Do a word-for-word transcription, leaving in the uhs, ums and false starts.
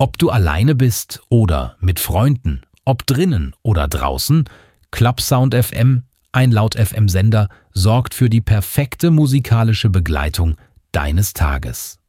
Ob du alleine bist oder mit Freunden, ob drinnen oder draußen, Clubsound F M, ein Laut F M Sender, sorgt für die perfekte musikalische Begleitung deines Tages.